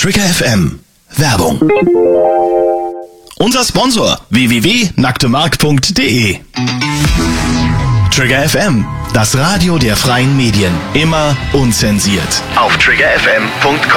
Trigger FM Werbung. Unser Sponsor www.nacktemark.de. Trigger FM, das Radio der freien Medien. Immer unzensiert. Auf triggerfm.com.